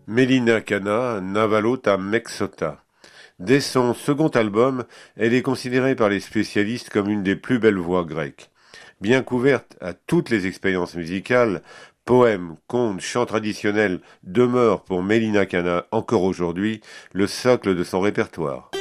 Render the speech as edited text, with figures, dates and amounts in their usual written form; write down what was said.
Melina Cana, Navalota Mexota. Dès son second album, elle est considérée par les spécialistes comme une des plus belles voix grecques. Bien couverte à toutes les expériences musicales, poèmes, contes, chants traditionnels demeurent pour Melina Cana encore aujourd'hui le socle de son répertoire.